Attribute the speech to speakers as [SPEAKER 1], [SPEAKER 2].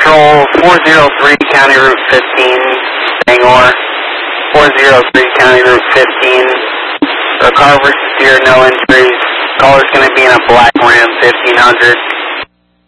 [SPEAKER 1] Control 403 County Route 15, Bangor. 403 County Route 15. A car versus deer, no injuries. Caller's going to be in a black Ram 1500.